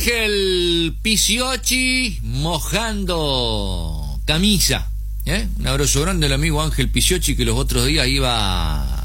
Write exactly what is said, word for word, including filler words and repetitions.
Ángel Picciocchi mojando camisa. ¿eh? Un abrazo grande al amigo Ángel Picciocchi, que los otros días iba